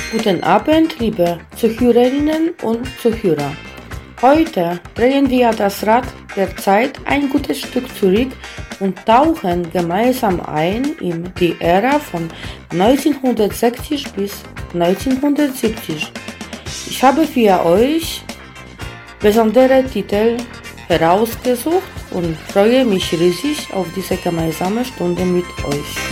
Guten Abend, liebe Zuhörerinnen und Zuhörer. Heute drehen wir das Rad der Zeit ein gutes Stück zurück und tauchen gemeinsam ein in die Ära von 1960 bis 1970. Ich habe für euch besondere Titel herausgesucht und freue mich riesig auf diese gemeinsame Stunde mit euch.